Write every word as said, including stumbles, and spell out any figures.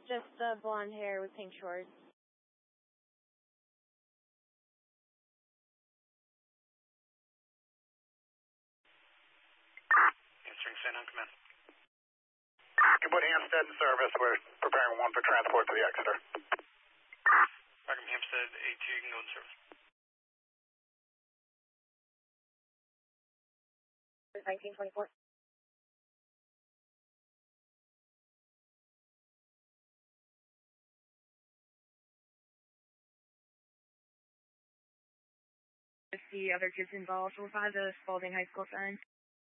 Just the blonde hair with pink shorts. Answering San Juan, come in. Good morning, Hampstead in service. We're preparing one for transport to the Exeter. Rackham Hampstead, A two, you can go in service. nineteen twenty-four. The other kids involved were by the Spalding High School sign.